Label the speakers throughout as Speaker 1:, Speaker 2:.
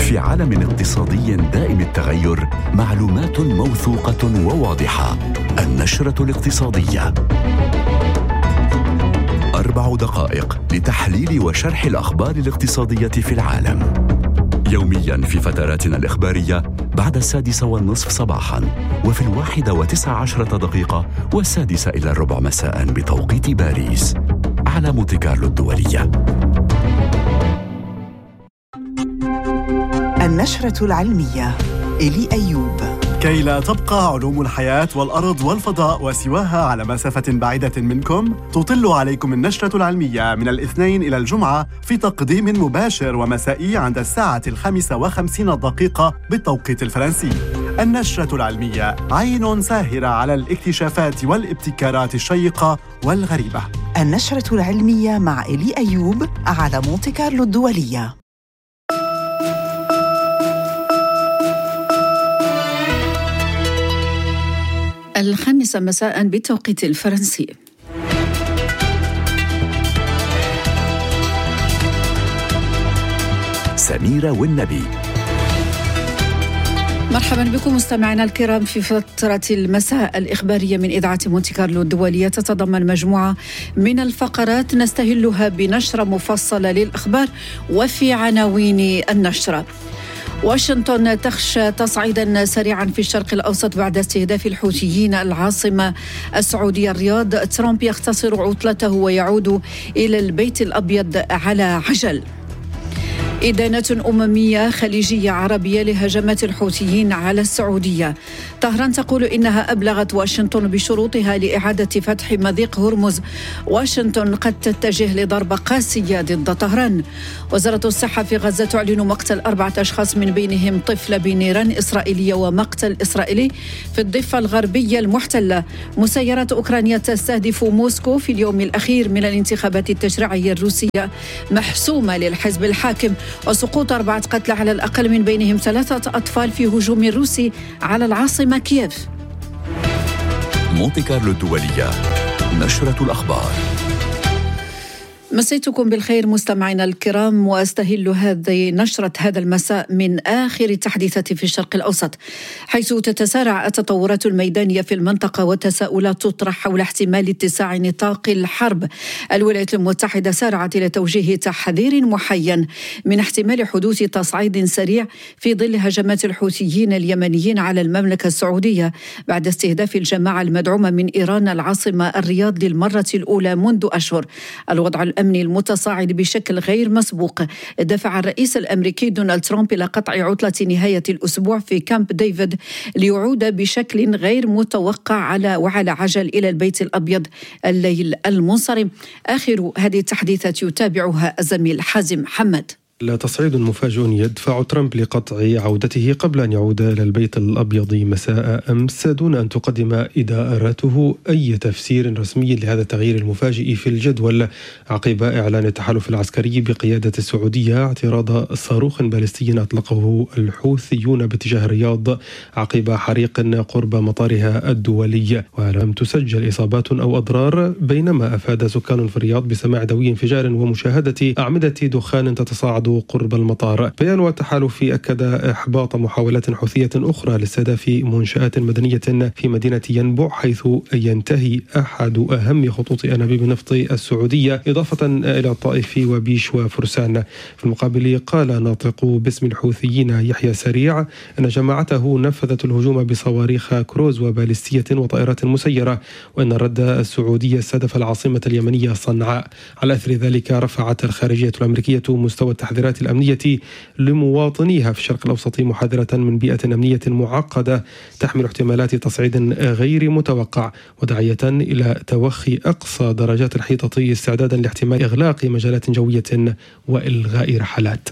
Speaker 1: في عالم اقتصادي دائم التغير، معلومات موثوقة وواضحة. النشرة الاقتصادية، 4 دقائق لتحليل وشرح الأخبار الاقتصادية في العالم، يومياً في فتراتنا الإخبارية بعد 6:30 صباحاً، وفي 1:19 و6:15 مساءً بتوقيت باريس، على مونتي كارلو الدولية.
Speaker 2: النشرة العلمية، إلي أيوب.
Speaker 3: كي لا تبقى علوم الحياة والأرض والفضاء وسواها على مسافة بعيدة منكم، تطل عليكم النشرة العلمية من الاثنين إلى الجمعة في تقديم مباشر ومسائي عند 1:55 بالتوقيت الفرنسي. النشرة العلمية، عين ساهرة على الاكتشافات والابتكارات الشيقة والغريبة.
Speaker 2: النشرة العلمية مع إلي أيوب على مونتي كارلو الدولية.
Speaker 4: 5 مساء بالتوقيت الفرنسي.
Speaker 1: سميرة والنبي.
Speaker 4: مرحبا بكم مستمعينا الكرام في فترة المساء الإخبارية من إذاعة مونتي كارلو الدولية، تتضمن مجموعة من الفقرات نستهلها بنشرة مفصلة للأخبار. وفي عناوين النشرة: واشنطن تخشى تصعيدا سريعا في الشرق الأوسط بعد استهداف الحوثيين العاصمة السعودية الرياض. ترامب يختصر عطلته ويعود إلى البيت الأبيض على عجل. إدانة أممية خليجية عربية لهجمات الحوثيين على السعودية. طهران تقول إنها أبلغت واشنطن بشروطها لإعادة فتح مضيق هرمز. واشنطن قد تتجه لضربة قاسية ضد طهران. وزارة الصحة في غزة تعلن مقتل 4 أشخاص من بينهم طفلة بنيران إسرائيلية ومقتل إسرائيلي في الضفة الغربية المحتلة. مسيرات أوكرانيا تستهدف موسكو في اليوم الأخير من الانتخابات التشريعية الروسية محسومة للحزب الحاكم. وسقوط 4 قتلى على الأقل من بينهم 3 أطفال في هجوم روسي على العاصمة كييف.
Speaker 1: مونتي كارلو الدولية، نشرة الأخبار.
Speaker 4: مسيتكم بالخير مستمعينا الكرام، واستهل هذه نشرة هذا المساء من آخر التحديثات في الشرق الأوسط، حيث تتسارع التطورات الميدانية في المنطقة وتساؤلات تطرح حول احتمال اتساع نطاق الحرب. الولايات المتحدة سارعت إلى توجيه تحذير محين من احتمال حدوث تصعيد سريع في ظل هجمات الحوثيين اليمنيين على المملكة السعودية بعد استهداف الجماعة المدعومة من إيران العاصمة الرياض للمرة الأولى منذ أشهر. الوضع الأمني المتصاعد بشكل غير مسبوق دفع الرئيس الأمريكي دونالد ترامب إلى قطع عطلة نهاية الأسبوع في كامب ديفيد ليعود بشكل غير متوقع على عجل إلى البيت الأبيض الليل المنصرم. آخر هذه التحديثات يتابعها الزميل حازم حمد.
Speaker 5: تصعيد مفاجئ يدفع ترامب لقطع عودته قبل أن يعود إلى البيت الأبيض مساء أمس دون أن تقدم إدارته أي تفسير رسمي لهذا التغيير المفاجئ في الجدول، عقب إعلان التحالف العسكري بقيادة السعودية اعتراض صاروخ باليستي أطلقه الحوثيون باتجاه الرياض عقب حريق قرب مطارها الدولي. ولم تسجل إصابات أو أضرار، بينما أفاد سكان في الرياض بسماع دوي انفجار ومشاهدة أعمدة دخان تتصاعد قرب المطار. بيان التحالف أكد إحباط محاولات حوثية أخرى لاستهداف منشآت مدنية في مدينة ينبع، حيث ينتهي أحد أهم خطوط أنابيب النفط السعودية، إضافة إلى الطائف وبيش وفرسان. في المقابل قال ناطق باسم الحوثيين يحيى سريع أن جماعته نفذت الهجوم بصواريخ كروز وباليستية وطائرات مسيرة، وأن الرد السعودي استهدف العاصمة اليمنية صنعاء. على أثر ذلك رفعت الخارجية الأمريكية مستوى التحذيرات الأمنية لمواطنيها في الشرق الأوسط، محاذرة من بيئة أمنية معقدة تحمل احتمالات تصعيد غير متوقع، وداعية إلى توخي أقصى درجات الحيطة استعدادا لاحتمال إغلاق مجالات جوية وإلغاء رحلات.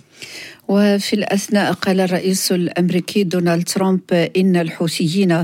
Speaker 4: وفي الأثناء قال الرئيس الأمريكي دونالد ترامب إن الحوثيين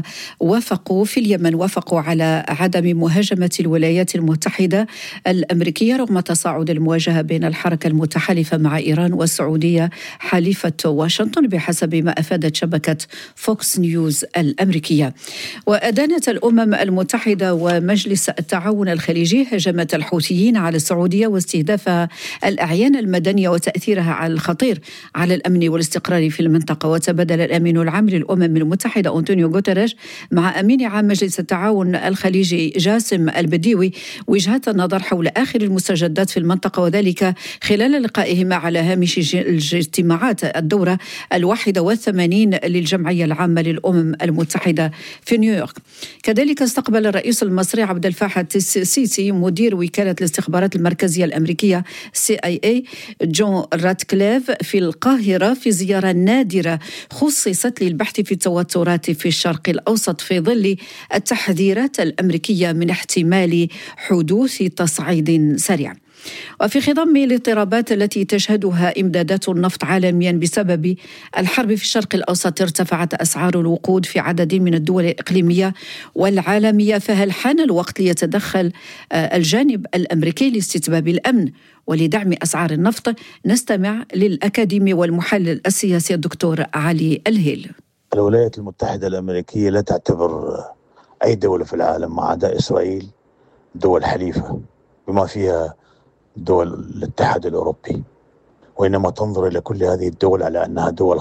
Speaker 4: في اليمن وافقوا على عدم مهاجمة الولايات المتحدة الأمريكية رغم تصاعد المواجهة بين الحركة المتحالفة مع إيران والسعودية حليفة واشنطن، بحسب ما أفادت شبكة فوكس نيوز الأمريكية. وأدانت الأمم المتحدة ومجلس التعاون الخليجي هجمة الحوثيين على السعودية واستهداف الأعيان المدنية وتأثيرها على الخطير على الأمن والاستقرار في المنطقة. وتبادل الأمين العام للأمم المتحدة أنطونيو غوتيريش مع أمين عام مجلس التعاون الخليجي جاسم البديوي وجهات النظر حول آخر المستجدات في المنطقة، وذلك خلال لقائهما على هامش اجتماعات الدورة 81 للجمعية العامة للأمم المتحدة في نيويورك. كذلك استقبل الرئيس المصري عبد الفتاح السيسي مدير وكالة الاستخبارات المركزية الأمريكية CIA جون راتكليف في القاهرة في زيارة نادرة خصصت للبحث في التوترات في الشرق الأوسط في ظل التحذيرات الأمريكية من احتمال حدوث تصعيد سريع. وفي خضم الاضطرابات التي تشهدها إمدادات النفط عالميا بسبب الحرب في الشرق الأوسط، ارتفعت أسعار الوقود في عدد من الدول الإقليمية والعالمية. فهل حان الوقت ليتدخل الجانب الأمريكي لاستتباب الأمن ولدعم أسعار النفط؟ نستمع للأكاديمي والمحلل السياسي الدكتور علي الهيل.
Speaker 6: الولايات المتحدة الأمريكية لا تعتبر أي دولة في العالم ما عدا إسرائيل دول حليفة بما فيها دول الاتحاد الأوروبي، وإنما تنظر إلى كل هذه الدول على أنها دول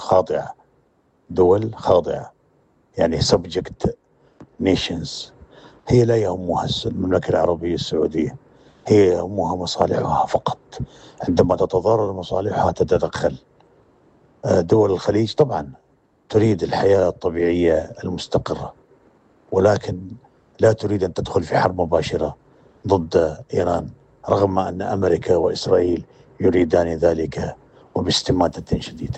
Speaker 6: خاضعة يعني subject nations. هي لا يهمها المملكة العربية السعودية، هي يهمها مصالحها فقط. عندما تتضرر مصالحها تتدخل. دول الخليج طبعا تريد الحياة الطبيعية المستقرة، ولكن لا تريد أن تدخل في حرب مباشرة ضد إيران، رغم أن أمريكا وإسرائيل يريدان ذلك وباستماتة شديدة.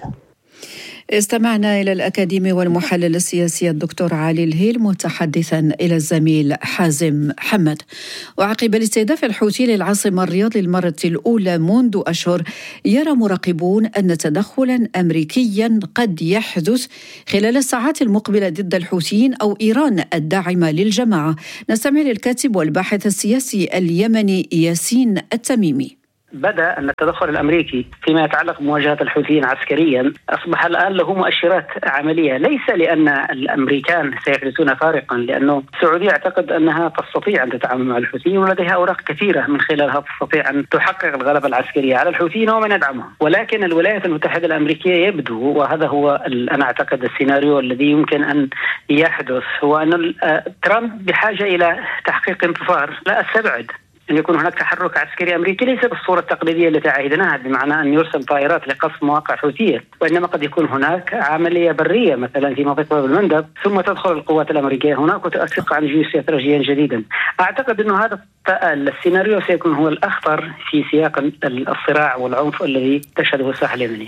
Speaker 4: استمعنا إلى الأكاديمي والمحلل السياسي الدكتور علي الهيل متحدثا إلى الزميل حازم حمد. وعقب الاستهداف الحوثي للعاصمة الرياض للمرة الأولى منذ أشهر، يرى مراقبون أن تدخلا أمريكيا قد يحدث خلال الساعات المقبلة ضد الحوثيين أو إيران الداعمة للجماعة. نستمع للكاتب والباحث السياسي اليمني ياسين التميمي.
Speaker 7: بدأ أن التدخل الأمريكي فيما يتعلق بمواجهة الحوثيين عسكريا أصبح الآن له مؤشرات عملية، ليس لأن الأمريكان سيحدثون فارقا، لأنه السعودية اعتقد أنها تستطيع أن تتعامل مع الحوثيين ولديها أوراق كثيرة من خلالها تستطيع أن تحقق الغلبة العسكرية على الحوثيين ومن يدعمهم. ولكن الولايات المتحدة الأمريكية يبدو، وهذا هو أنا أعتقد السيناريو الذي يمكن أن يحدث، هو أن ترامب بحاجة إلى تحقيق انتصار. لا أستبعد أن يكون هناك تحرك عسكري أمريكي ليس بالصورة التقليدية التي عهدناها، بمعنى أن يرسل طائرات لقصف مواقع حوثية، وإنما قد يكون هناك عملية برية مثلا في منطقة باب المندب، ثم تدخل القوات الأمريكية هناك وتؤسس عن جيش استراتيجيا جديدا. أعتقد أن هذا السيناريو سيكون هو الأخطر في سياق الصراع والعنف الذي تشهده الساحة اليمنية.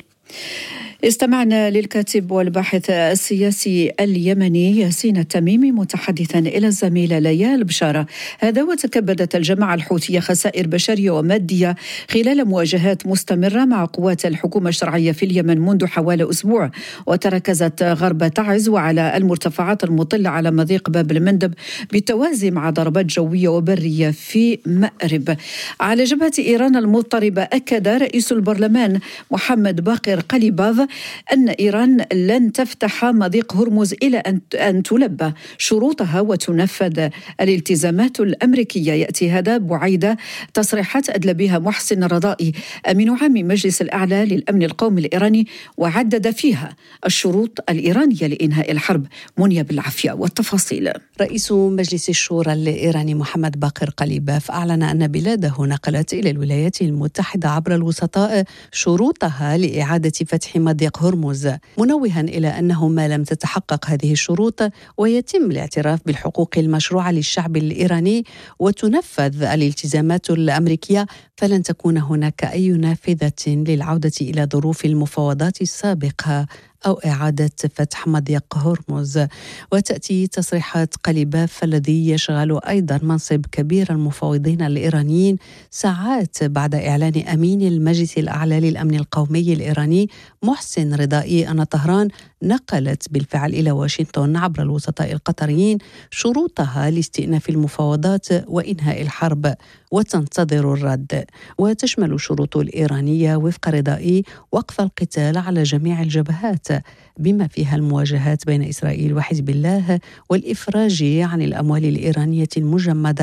Speaker 4: استمعنا للكاتب والباحث السياسي اليمني ياسين التميمي متحدثا إلى الزميلة ليال بشارة. هذا وتكبدت الجماعة الحوثية خسائر بشرية ومادية خلال مواجهات مستمرة مع قوات الحكومة الشرعية في اليمن منذ حوالي أسبوع، وتركزت غرب تعز وعلى المرتفعات المطلة على مضيق باب المندب بالتوازي مع ضربات جوية وبرية في مأرب. على جبهة إيران المضطربة، أكد رئيس البرلمان محمد باقر قليباف أن إيران لن تفتح مضيق هرمز إلى أن تلبى شروطها وتنفذ الالتزامات الأمريكية. يأتي هذا بعيد تصريحات أدلى بها محسن رضائي أمين عام مجلس الأعلى للأمن القومي الإيراني، وعدد فيها الشروط الإيرانية لإنهاء الحرب. منيا بالعافية والتفاصيل.
Speaker 8: رئيس مجلس الشورى الإيراني محمد باقر قليباف أعلن أن بلاده نقلت إلى الولايات المتحدة عبر الوسطاء شروطها لإعادة فتح مضيق هرمز، منوها إلى أنه ما لم تتحقق هذه الشروط ويتم الاعتراف بالحقوق المشروعة للشعب الإيراني وتنفذ الالتزامات الأمريكية، فلن تكون هناك أي نافذة للعودة إلى ظروف المفاوضات السابقة أو إعادة فتح مضيق هرمز. وتأتي تصريحات قليباف الذي يشغل أيضا منصب كبير المفاوضين الإيرانيين ساعات بعد إعلان أمين المجلس الأعلى للأمن القومي الإيراني محسن رضائي أن طهران نقلت بالفعل إلى واشنطن عبر الوسطاء القطريين شروطها لاستئناف المفاوضات وإنهاء الحرب وتنتظر الرد. وتشمل الشروط الإيرانية وفق رضائي وقف القتال على جميع الجبهات بما فيها المواجهات بين إسرائيل وحزب الله والإفراج عن الأموال الإيرانية المجمدة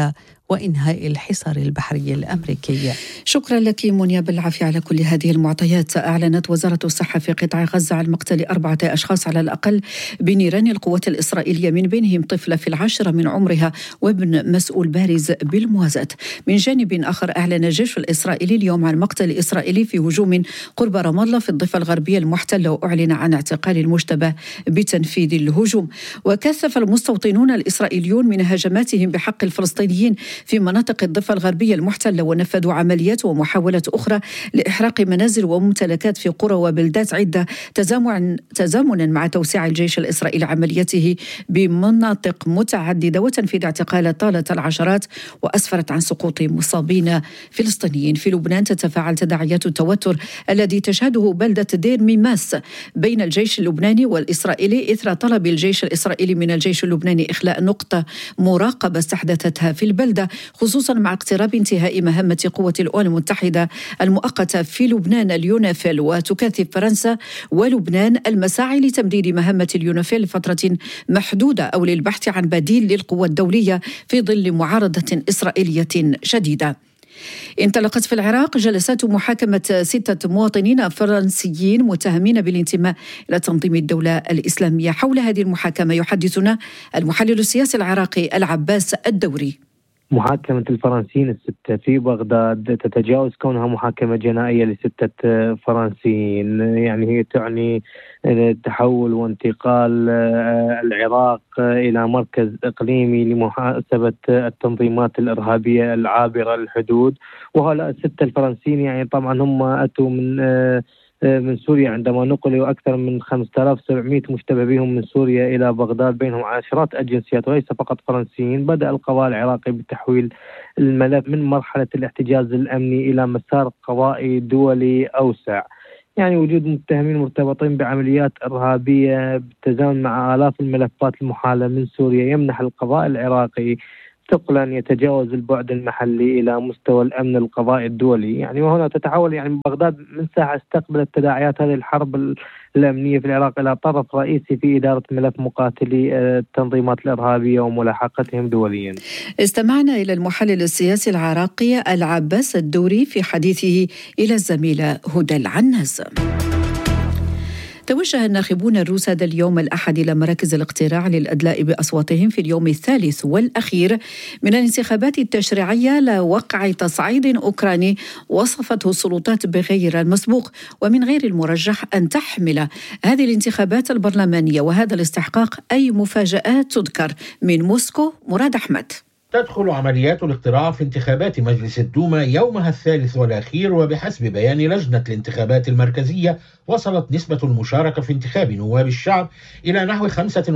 Speaker 8: وإنهاء الحصار البحري الأمريكي.
Speaker 4: شكرا لك منيا بالعافية على كل هذه المعطيات. أعلنت وزارة الصحة في قطاع غزة عن مقتل 4 أشخاص على الأقل بنيران القوات الإسرائيلية، من بينهم طفلة في 10 من عمرها وابن مسؤول بارز بالموازاة. من جانب آخر، أعلن الجيش الإسرائيلي اليوم عن مقتل إسرائيلي في هجوم قرب رام الله في الضفة الغربية المحتلة، وأعلن عن اعتقال المشتبه بتنفيذ الهجوم. وكثف المستوطنون الإسرائيليون من هجماتهم بحق الفلسطينيين في مناطق الضفة الغربية المحتلة، ونفذوا عمليات ومحاولات أخرى لإحراق منازل وممتلكات في قرى وبلدات عدة، تزامنا مع توسيع الجيش الإسرائيلي عملياته بمناطق متعددة وتنفيذ اعتقالات طالت العشرات، وأسفرت عن سقوط مصابين فلسطينيين. في لبنان تتفاعل تداعيات التوتر الذي تشهده بلدة دير ميماس بين الجيش اللبناني والإسرائيلي إثر طلب الجيش الإسرائيلي من الجيش اللبناني إخلاء نقطة مراقبة استحدثتها في البلدة، خصوصا مع اقتراب انتهاء مهمة قوة الأمم المتحدة المؤقتة في لبنان اليونافيل. وتكثف فرنسا ولبنان المساعي لتمديد مهمة اليونافيل لفترة محدودة أو للبحث عن بديل للقوى الدولية في ظل معارضة إسرائيلية شديدة. انطلقت في العراق جلسات محاكمة 6 مواطنين فرنسيين متهمين بالانتماء إلى تنظيم الدولة الإسلامية. حول هذه المحاكمة يحدثنا المحلل السياسي العراقي العباس الدوري.
Speaker 9: محاكمة الفرنسيين 6 في بغداد تتجاوز كونها محاكمة جنائية ل6 فرنسيين، يعني هي تعني تحول وانتقال العراق إلى مركز إقليمي لمحاسبة التنظيمات الإرهابية العابرة للحدود. وهؤلاء 6 الفرنسيين يعني طبعا هم أتوا من سوريا عندما نقلوا أكثر من 5700 مشتبه بهم من سوريا إلى بغداد، بينهم عشرات الجنسيات وليس فقط فرنسيين. بدأ القضاء العراقي بتحويل الملف من مرحلة الاحتجاز الأمني إلى مسار قضائي دولي أوسع، يعني وجود متهمين مرتبطين بعمليات إرهابية بالتزامن مع آلاف الملفات المحالة من سوريا يمنح القضاء العراقي ثقلا يتجاوز البعد المحلي إلى مستوى الأمن القضائي الدولي. يعني وهنا تتحول يعني بغداد من ساعة استقبلت تداعيات هذه الحرب الأمنية في العراق إلى طرف رئيسي في إدارة ملف مقاتلي التنظيمات الإرهابية وملاحقتهم دوليا.
Speaker 4: استمعنا إلى المحلل السياسي العراقي العباس الدوري في حديثه إلى الزميلة هدى العناس. توجه الناخبون الروس هذا اليوم الأحد إلى مراكز الاقتراع للأدلاء بأصواتهم في اليوم الثالث والأخير من الانتخابات التشريعية لوقع تصعيد أوكراني وصفته السلطات بغير المسبوق، ومن غير المرجح أن تحمل هذه الانتخابات البرلمانية وهذا الاستحقاق أي مفاجآت تذكر. من موسكو مراد أحمد.
Speaker 10: تدخل عمليات الاقتراع في انتخابات مجلس الدوما يومها الثالث والأخير، وبحسب بيان لجنة الانتخابات المركزية وصلت نسبة المشاركة في انتخاب نواب الشعب إلى نحو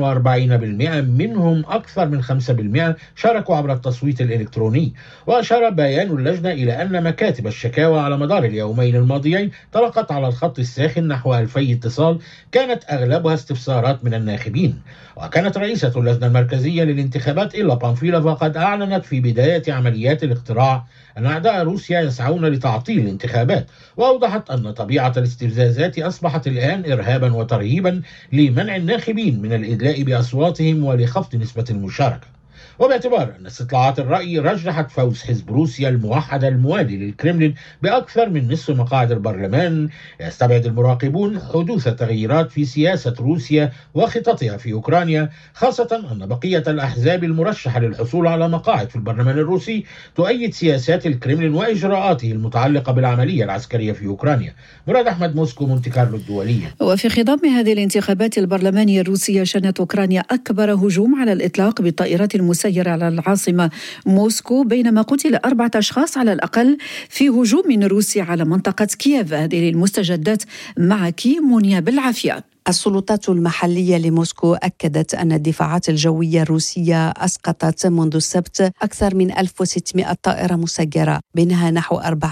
Speaker 10: 45%، منهم أكثر من 5% شاركوا عبر التصويت الإلكتروني. وأشار بيان اللجنة إلى أن مكاتب الشكاوى على مدار اليومين الماضيين تلقت على الخط الساخن نحو 2000 اتصال، كانت أغلبها استفسارات من الناخبين. وكانت رئيسة اللجنة المركزية للانتخابات إلا بانفيلوفا قد أعلنت في بداية عمليات الاقتراع أن أعداء روسيا يسعون لتعطيل الانتخابات، وأوضحت أن طبيعة الاستفزازات أصبحت الآن إرهابا وترهيبا لمنع الناخبين من الإدلاء بأصواتهم ولخفض نسبة المشاركة. وباعتبار أن استطلاعات الرأي رجحت فوز حزب روسيا الموحدة الموالي للكرملين بأكثر من نصف مقاعد البرلمان، يستبعد المراقبون حدوث تغييرات في سياسة روسيا وخططها في أوكرانيا، خاصة أن بقية الأحزاب المرشحة للحصول على مقاعد في البرلمان الروسي تؤيد سياسات الكرملين وإجراءاته المتعلقة بالعملية العسكرية في أوكرانيا. مراد أحمد، موسكو، مونتي كارلو الدولية.
Speaker 4: وفي خضم هذه الانتخابات البرلمانية الروسية شنت أوكرانيا أكبر هجوم على الإطلاق بالطائرات المسيرة على العاصمة موسكو، بينما قتل 4 أشخاص على الأقل في هجوم روسي على منطقة كييف. هذه المستجدات معك منيا بالعافية.
Speaker 8: السلطات المحلية لموسكو أكدت أن الدفاعات الجوية الروسية أسقطت منذ السبت أكثر من 1600 طائرة مسيرة، بينها نحو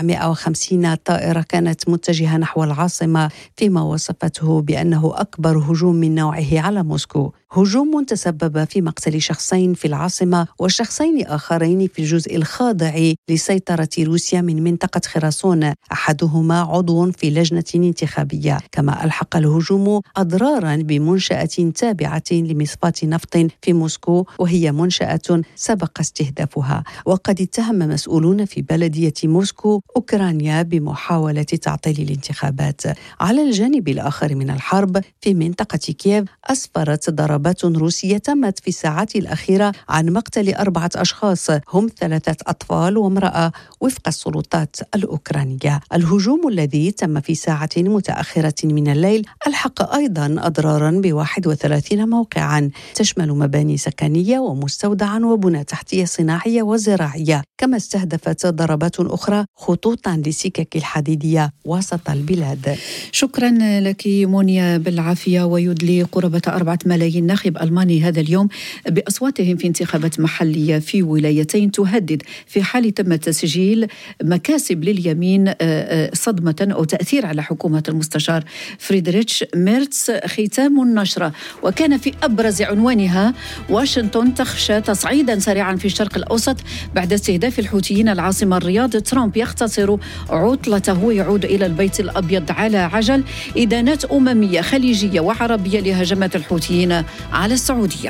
Speaker 8: 450 طائرة كانت متجهة نحو العاصمة، فيما وصفته بأنه أكبر هجوم من نوعه على موسكو. هجوم تسبب في مقتل شخصين في العاصمة وشخصين آخرين في الجزء الخاضع لسيطرة روسيا من منطقة خراسون، أحدهما عضو في لجنة انتخابية. كما ألحق الهجوم أضرارا بمنشأة تابعة لمصفاة نفط في موسكو، وهي منشأة سبق استهدافها. وقد اتهم مسؤولون في بلدية موسكو أوكرانيا بمحاولة تعطيل الانتخابات. على الجانب الآخر من الحرب في منطقة كييف، أسفرت ضربات روسية تمت في الساعات الأخيرة عن مقتل 4 أشخاص، هم 3 أطفال وامرأة وفق السلطات الأوكرانية. الهجوم الذي تم في ساعة متأخرة من الليل ألحق أيضا أضرارا ب31 موقعا تشمل مباني سكنية ومستودعا وبنى تحتية صناعية وزراعية. كما استهدفت ضربات أخرى خطوطا للسكك الحديدية وسط البلاد.
Speaker 4: شكرا لك مونيا بالعافية. ويدلي قرابة 4 ملايين ناخب ألماني هذا اليوم بأصواتهم في انتخابات محلية في ولايتين تهدد في حال تم تسجيل مكاسب لليمين صدمة أو تأثير على حكومة المستشار فريدريتش ميرتس. ختام النشرة وكان في أبرز عنوانها: واشنطن تخشى تصعيدا سريعا في الشرق الأوسط بعد استهداف الحوثيين العاصمة الرياض. ترامب يختصر عطلته ويعود إلى البيت الأبيض على عجل. إدانات أممية خليجية وعربية لهجمات الحوثيين على السعودية.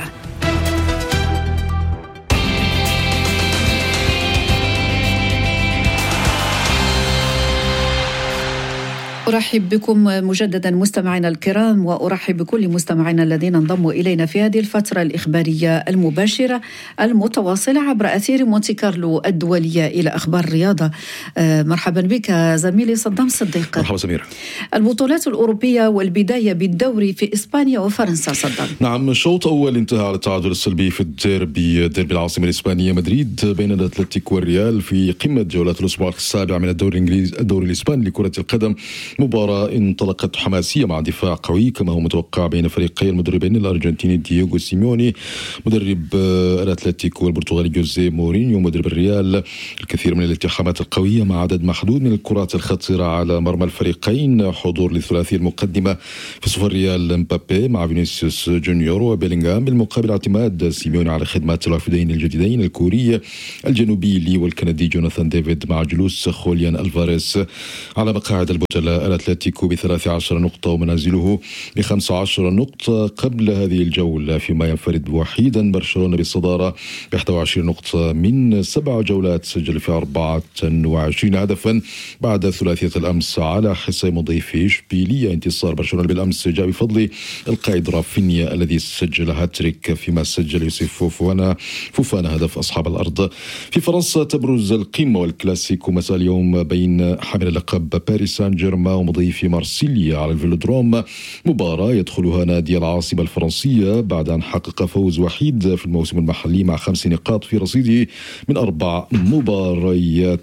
Speaker 4: أرحب بكم مجددا مستمعينا الكرام، وأرحب بكل مستمعينا الذين انضموا إلينا في هذه الفترة الإخبارية المباشرة المتواصلة عبر أثير مونتي كارلو الدولية إلى أخبار الرياضة. مرحبا بك زميلي صدام صديق.
Speaker 11: مرحبا سمير.
Speaker 4: البطولات الأوروبية والبداية بالدوري في إسبانيا وفرنسا. صدام.
Speaker 11: نعم، شوط أول انتهى على التعادل السلبي في ديربي العاصمة الإسبانية مدريد بين الأتلتيك والريال في قمة جولات الأسبوع السابع من الدوري الإسباني لكرة القدم. مباراة انطلقت حماسية مع دفاع قوي كما هو متوقع بين فريقي المدربين الأرجنتيني دييغو سيميوني مدرب الأتلتيكو والبرتغالي جوزيه مورينيو مدرب الريال. الكثير من الالتحامات القوية مع عدد محدود من الكرات الخطيرة على مرمى الفريقين. حضور للثلاثي المقدمة في صفوف الريال مبابي مع فينيسيوس جونيور وبيلينغهام، بالمقابل اعتماد سيميوني على خدمات الوافدين الجديدين الكوري الجنوبي لي والكندي جوناثان ديفيد مع جلوس خوليان ألفاريز على مقاعد البطلاء. الأتلتيكو ب13 نقطة ومنازله ب15 نقطة قبل هذه الجولة، فيما ينفرد وحيدا برشلونة بالصدارة ب21 نقطة من 7 جولات، سجل في 24 هدفا بعد ثلاثية الأمس على حساب مضيفي إشبيلية. انتصار برشلونة بالأمس جاء بفضل القائد رافينيا الذي سجل هاتريك، فيما سجل يوسف فوفانا هدف أصحاب الأرض. في فرنسا تبرز القمة والكلاسيكو مساء اليوم بين حامل اللقب باريس سان جيرمان ومضيفي مارسيليا على الفيلودروم. مباراة يدخلها نادي العاصمة الفرنسية بعد أن حقق فوز وحيد في الموسم المحلي مع 5 نقاط في رصيده من 4 مباريات.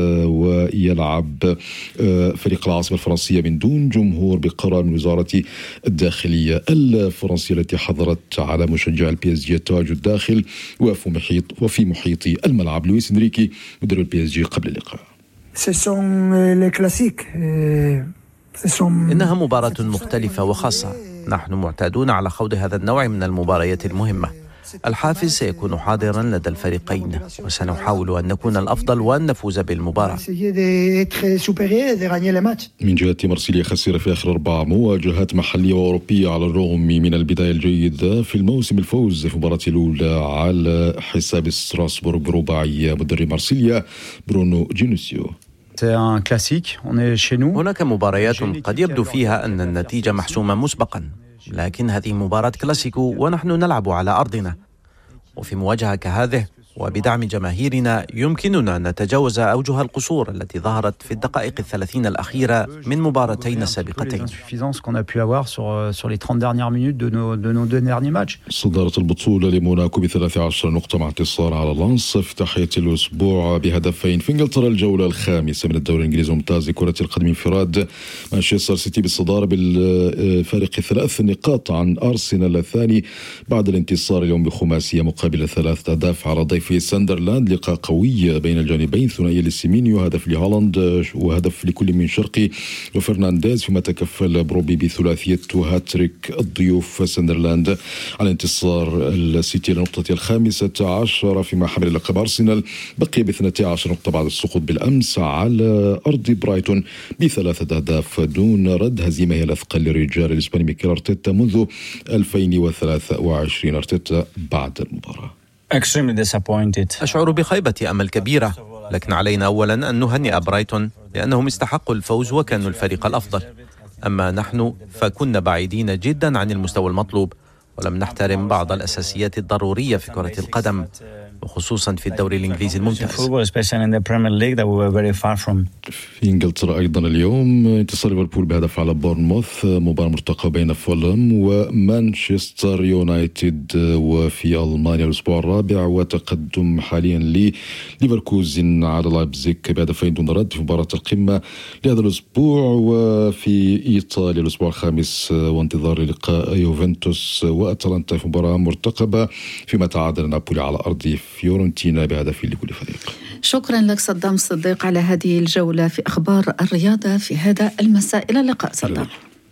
Speaker 11: ويلعب فريق العاصمة الفرنسية من دون جمهور بقرار من وزارة الداخلية الفرنسية التي حظرت على مشجع البي اس جي التواجد الداخل وفي محيط الملعب. لويس إنريكي مدرب البي اس جي قبل اللقاء:
Speaker 12: إنها مباراة مختلفة وخاصة، نحن معتادون على خوض هذا النوع من المباريات المهمة. الحافز سيكون حاضرا لدى الفريقين وسنحاول أن نكون الأفضل وأن نفوز بالمباراة.
Speaker 11: من جهة مارسيليا خسر في آخر 4 مواجهات محلية وأوروبية على الرغم من البداية الجيدة في الموسم. الفوز في المباراة الأولى على حساب ستراسبورغ برباعية مدرب مارسيليا برونو جينوسيو.
Speaker 12: هناك مباريات قد يبدو فيها أن النتيجة محسومة مسبقا، لكن هذه مباراة كلاسيكو ونحن نلعب على أرضنا، وفي مواجهة كهذه وبدعم جماهيرنا يمكننا أن نتجاوز أوجه القصور التي ظهرت في الدقائق 30 الأخيرة من مباراتين السابقتين.
Speaker 11: صدارة البطولة لموناكو ب13 نقطة مع انتصار على لانس في تحية الأسبوع بهدفين. في إنجلترا الجولة الخامسة من الدوري الإنجليزي الممتاز لكرة القدم انفراد مانشستر سيتي بالصدارة بالفارق 3 نقاط عن أرسنال الثاني بعد الانتصار اليوم بخماسية مقابل 3 أهداف على ضيف في ساندرلاند، لقاء قوي بين الجانبين، ثنائية لسيمينيو، هدف لهولاند وهدف لكل من شرقي وفرنانديز، فيما تكفل بروبي بثلاثية هاتريك الضيوف ساندرلاند على انتصار السيتي لنقطة 15، فيما حمل لقب أرسنال بقي ب12 نقطة بعد السقوط بالأمس على أرض برايتون ب3 أهداف دون رد. هزيمة هي الأثقل للرجال الإسباني ميكيل أرتيتا منذ 2023. أرتيتا بعد المباراة:
Speaker 12: أشعر بخيبة أمل كبيرة، لكن علينا أولا أن نهنئ برايتون لأنهم استحقوا الفوز وكانوا الفريق الأفضل. أما نحن فكنا بعيدين جدا عن المستوى المطلوب، ولم نحترم بعض الأساسيات الضرورية في كرة القدم، وخصوصا في الدوري الإنجليزي الممتاز.
Speaker 11: في إنجلترا أيضا اليوم انتصار ليفربول بهدف على بورنموث، مباراة مرتقبة بين فولهام ومانشستر يونايتد. وفي ألمانيا الأسبوع الرابع وتقدم حاليا لليفركوزن على لايبزيغ بهدفين دون رد في مباراة القمة لهذا الأسبوع. وفي إيطاليا الأسبوع الخامس وانتظار لقاء يوفنتوس وأتلانتا في مباراة مرتقبة، فيما تعادل نابولي على أرض فيورنتينا بهدف لكل فريق.
Speaker 4: شكرا لك صدام صديق على هذه الجولة في أخبار الرياضة في هذا المساء. إلى اللقاء صدام.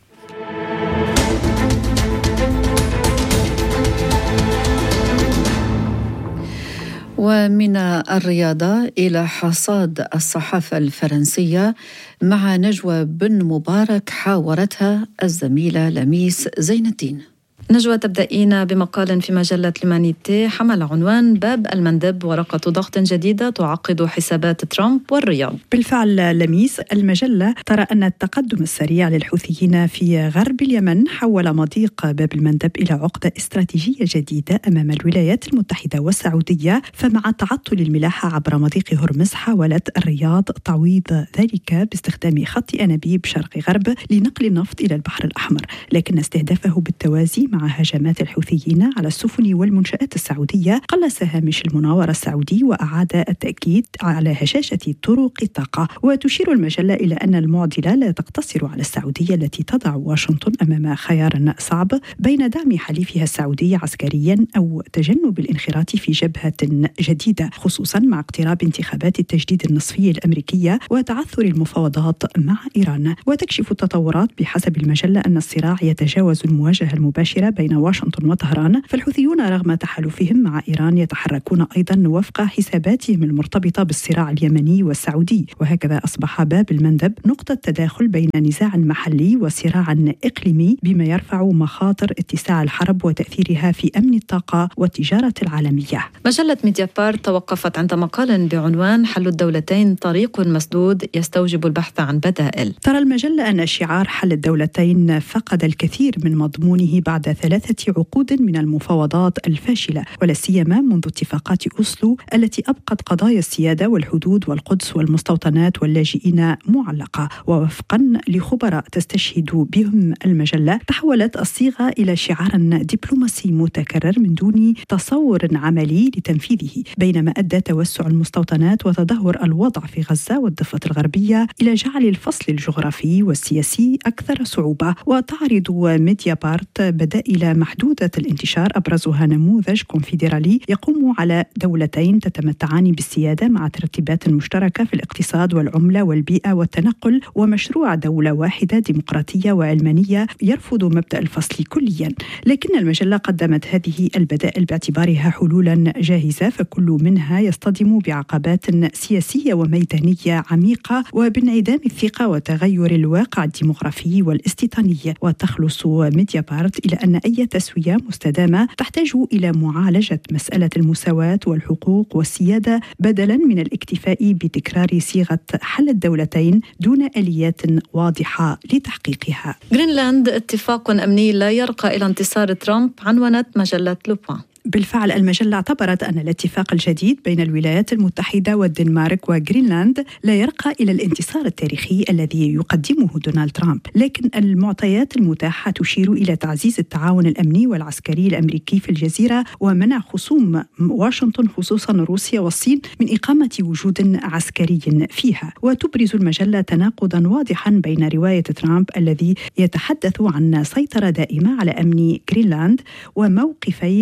Speaker 4: ومن الرياضة إلى حصاد الصحافة الفرنسية مع نجوى بن مبارك حاورتها الزميلة لميس زين الدين.
Speaker 13: نجوى، تبدأين بمقال في مجلة لومانيتي حمل عنوان باب المندب، ورقة ضغط جديدة تعقد حسابات ترامب والرياض.
Speaker 14: بالفعل لميس، المجلة ترى أن التقدم السريع للحوثيين في غرب اليمن حول مضيق باب المندب إلى عقدة استراتيجية جديدة أمام الولايات المتحدة والسعودية. فمع تعطل الملاحة عبر مضيق هرمز، حاولت الرياض تعويض ذلك باستخدام خط أنابيب شرق غرب لنقل النفط إلى البحر الأحمر، لكن استهدافه بالتوازي مع هجمات الحوثيين على السفن والمنشآت السعودية قلص هامش المناورة السعودي وأعاد التأكيد على هشاشة طرق الطاقة. وتشير المجلة إلى أن المعضلة لا تقتصر على السعودية التي تضع واشنطن أمام خيار صعب بين دعم حليفها السعودي عسكريا أو تجنب الانخراط في جبهة جديدة، خصوصا مع اقتراب انتخابات التجديد النصفي الأمريكية وتعثر المفاوضات مع إيران. وتكشف التطورات بحسب المجلة أن الصراع يتجاوز المواجهة المباشرة بين واشنطن وطهران، فالحوثيون رغم تحالفهم مع إيران يتحركون أيضا وفق حساباتهم المرتبطة بالصراع اليمني والسعودي. وهكذا أصبح باب المندب نقطة تداخل بين نزاع محلي وصراع إقليمي، بما يرفع مخاطر اتساع الحرب وتأثيرها في أمن الطاقة والتجارة العالمية.
Speaker 13: مجلة ميديا بارت توقفت عند مقال بعنوان حل الدولتين طريق مسدود يستوجب البحث عن بدائل.
Speaker 14: ترى المجلة أن شعار حل الدولتين فقد الكثير من مضمونه بعد 3 عقود من المفاوضات الفاشلة، ولا سيما منذ اتفاقات أوسلو التي أبقت قضايا السيادة والحدود والقدس والمستوطنات واللاجئين معلقة. ووفقا لخبراء تستشهد بهم المجلة، تحولت الصيغة إلى شعار دبلوماسي متكرر من دون تصور عملي لتنفيذه، بينما أدى توسع المستوطنات وتدهور الوضع في غزة والضفة الغربية إلى جعل الفصل الجغرافي والسياسي أكثر صعوبة. وتعرض ميديا بارت بدائل محدودة الانتشار، أبرزها نموذج كونفدرالي يقوم على دولتين تتمتعان بالسيادة مع ترتيبات مشتركة في الاقتصاد والعملة والبيئة والتنقل، ومشروع دولة واحدة ديمقراطية وعلمانية يرفض مبدأ الفصل كليا. لكن المجلة قدمت هذه البدائل باعتبارها حلولا جاهزة، فكل منها يصطدم بعقبات سياسية وميدانية عميقة وبانعدام الثقة وتغير الواقع الديمغرافي والاستيطاني. وتخلص ميديا بارت إلى أن أي تسوية مستدامة تحتاج إلى معالجة مسألة المساواة والحقوق والسيادة، بدلا من الاكتفاء بتكرار صيغة حل الدولتين دون آليات واضحة لتحقيقها.
Speaker 13: غرينلاند اتفاق أمني لا يرقى إلى انتصار ترامب، عنونت مجلة لوبان.
Speaker 14: بالفعل المجلة اعتبرت أن الاتفاق الجديد بين الولايات المتحدة والدنمارك وغرينلاند لا يرقى إلى الانتصار التاريخي الذي يقدمه دونالد ترامب، لكن المعطيات المتاحة تشير إلى تعزيز التعاون الأمني والعسكري الأمريكي في الجزيرة، ومنع خصوم واشنطن خصوصا روسيا والصين من إقامة وجود عسكري فيها. وتبرز المجلة تناقضا واضحا بين رواية ترامب الذي يتحدث عن سيطرة دائمة على أمن غرينلاند وموقفي كوبنهاغن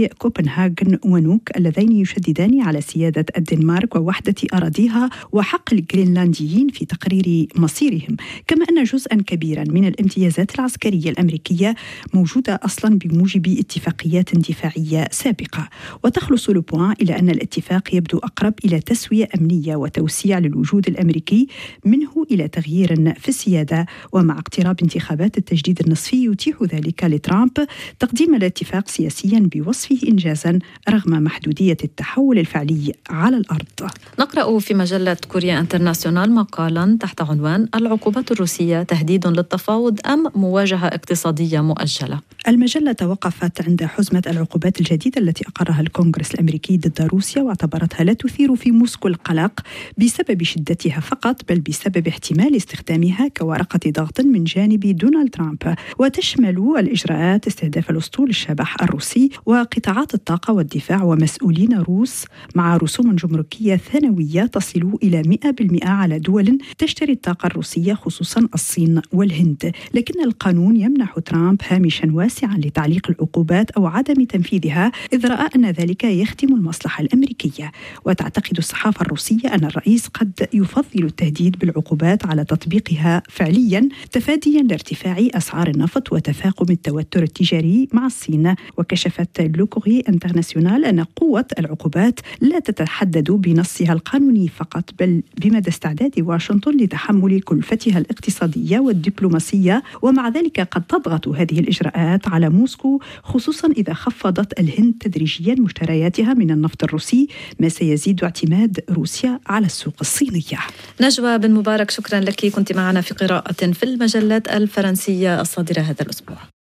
Speaker 14: كوبنهاغن ونوك اللذين يشددان على سيادة الدنمارك ووحدة أراضيها وحق الجرينلانديين في تقرير مصيرهم، كما أن جزءا كبيرا من الامتيازات العسكرية الأمريكية موجودة أصلا بموجب اتفاقيات دفاعية سابقة. وتخلص لوبوان إلى أن الاتفاق يبدو أقرب إلى تسوية أمنية وتوسيع للوجود الأمريكي منه إلى تغيير في السيادة، ومع اقتراب انتخابات التجديد النصفي يتيح ذلك لترامب تقديم الاتفاق سياسيا بوصفه إنجازا رغم محدودية التحول الفعلي على الأرض.
Speaker 13: نقرأ في مجلة كوريا انترناسيونال مقالا تحت عنوان العقوبات الروسية تهديد للتفاوض أم مواجهة اقتصادية مؤجلة.
Speaker 14: المجلة توقفت عند حزمة العقوبات الجديدة التي أقرها الكونغرس الأمريكي ضد روسيا، واعتبرتها لا تثير في موسكو القلق بسبب شدتها فقط، بل بسبب احتمال استخدامها كورقة ضغط من جانب دونالد ترامب. وتشمل الإجراءات استهداف الأسطول الشبح الروسي وقطاعات الطاقة والدفاع ومسؤولين روس، مع رسوم جمركية ثانوية تصل إلى 100% على دول تشتري الطاقة الروسية خصوصا الصين والهند. لكن القانون يمنح ترامب هامشا واسعا لتعليق العقوبات أو عدم تنفيذها، إذ رأى أن ذلك يخدم المصلحة الأمريكية. وتعتقد الصحافة الروسية أن الرئيس قد يفضل التهديد بالعقوبات على تطبيقها فعليا، تفاديا لارتفاع أسعار النفط وتفاقم التوتر التجاري مع الصين. وكشفت لوكوري انترناسيونال أن قوة العقوبات لا تتحدد بنصها القانوني فقط، بل بمدى استعداد واشنطن لتحمل كلفتها الاقتصادية والدبلوماسية، ومع ذلك قد تضغط هذه الإجراءات على موسكو، خصوصا إذا خفضت الهند تدريجيا مشترياتها من النفط الروسي، ما سيزيد اعتماد روسيا على السوق الصينية.
Speaker 13: نجوى بن مبارك، شكرا لك، كنت معنا في قراءة في المجلات الفرنسية الصادرة هذا الأسبوع.